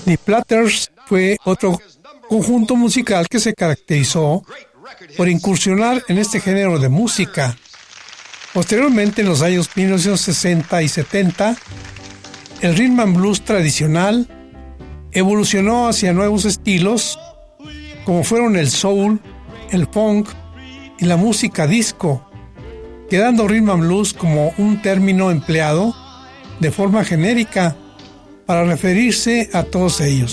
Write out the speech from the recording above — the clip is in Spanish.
The Platters fue otro conjunto musical que se caracterizó por incursionar en este género de música. Posteriormente, en los años 1960 y 70, el rhythm and blues tradicional evolucionó hacia nuevos estilos, como fueron el soul, el funk y la música disco, quedando rhythm and blues como un término empleado de forma genérica para referirse a todos ellos.